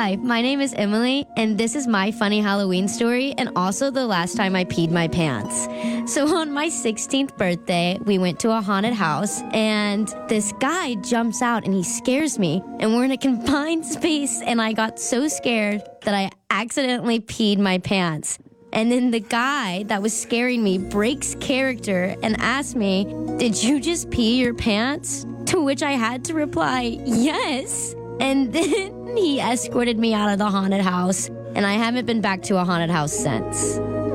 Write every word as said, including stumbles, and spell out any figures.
Hi, my name is Emily, and this is my funny Halloween story and also the last time I peed my pants. So on my sixteenth birthday, we went to a haunted house, and this guy jumps out and he scares me, and we're in a confined space, and I got so scared that I accidentally peed my pants. And then the guy that was scaring me breaks character and asks me, "Did you just pee your pants?" To which I had to reply, "Yes." And then he escorted me out of the haunted house, and I haven't been back to a haunted house since.